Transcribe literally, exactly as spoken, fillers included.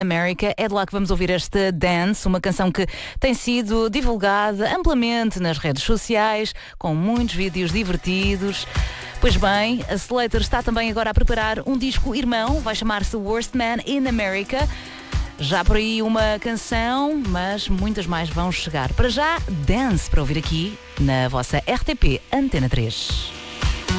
America, é de lá que vamos ouvir esta Dance, uma canção que tem sido divulgada amplamente nas redes sociais, com muitos vídeos divertidos. Pois bem, a Slater está também agora a preparar um disco irmão, vai chamar-se Worst Man in America. Já por aí uma canção, mas muitas mais vão chegar. Para já, Dance, para ouvir aqui na vossa R T P Antena três.